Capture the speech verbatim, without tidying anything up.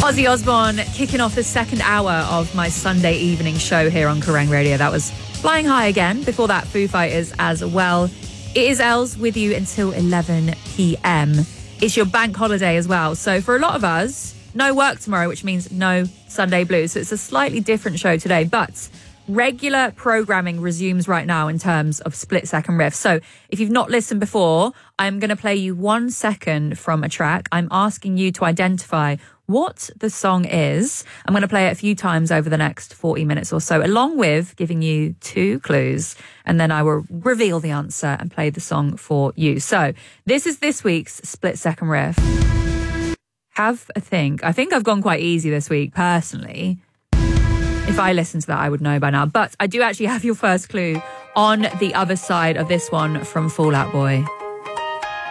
Ozzy Osbourne kicking off the second hour of my Sunday evening show here on Kerrang Radio. That was Flying High again. Before that, Foo Fighters as well. It is Els with you until eleven p.m. It's your bank holiday as well. So for a lot of us, no work tomorrow, which means no Sunday blues. So it's a slightly different show today, but regular programming resumes right now in terms of split second riffs. So if you've not listened before, I'm going to play you one second from a track. I'm asking you to identify what the song is. I'm going to play it a few times over the next forty minutes or so, along with giving you two clues, and then I will reveal the answer and play the song for you. So this is this week's split second riff. Have a think. I think I've gone quite easy this week, personally. If I listened to that, I would know by now. But I do actually have your first clue on the other side of this one from Fall Out Boy.